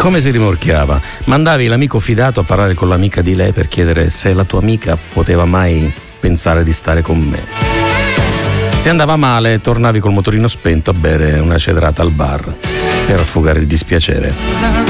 Come si rimorchiava? Mandavi l'amico fidato a parlare con l'amica di lei per chiedere se la tua amica poteva mai pensare di stare con me. Se andava male, tornavi col motorino spento a bere una cedrata al bar per affogare il dispiacere.